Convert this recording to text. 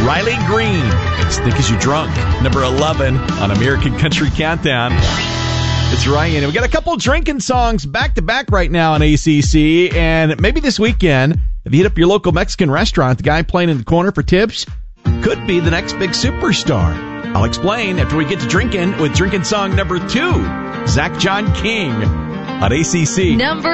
Riley Green, Stink As You Drunk, number 11 on American Country Countdown. It's Ryan. We got a couple drinking songs back-to-back right now on ACC, and maybe this weekend, if you hit up your local Mexican restaurant, the guy playing in the corner for tips could be the next big superstar. I'll explain after we get to drinking with drinking song number 2, Zach John King on ACC. Number